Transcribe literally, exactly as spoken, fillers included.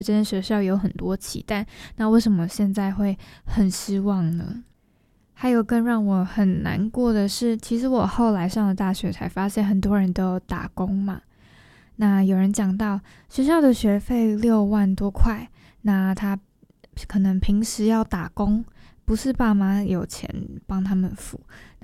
这间学校有很多期待，那为什么现在会很失望呢？还有更让我很难过的是，其实我后来上了大学才发现，很多人都有打工嘛。那有人讲到学校的学费六万多块，那他可能平时要打工，不是爸妈有钱帮他们付，